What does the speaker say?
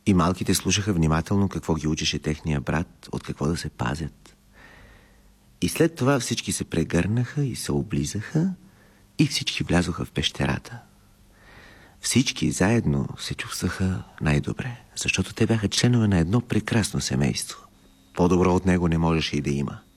И малките слушаха внимателно какво ги учеше техния брат, от какво да се пазят. И след това всички се прегърнаха и се облизаха и всички влязоха в пещерата. Всички заедно се чувстваха най-добре, защото те бяха членове на едно прекрасно семейство. По-добро от него не можеше и да има.